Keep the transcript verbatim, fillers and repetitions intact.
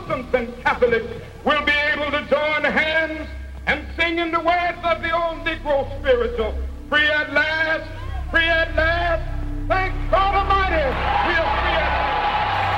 Protestants and Catholics will be able to join hands and sing in the words of the old Negro spiritual, free at last,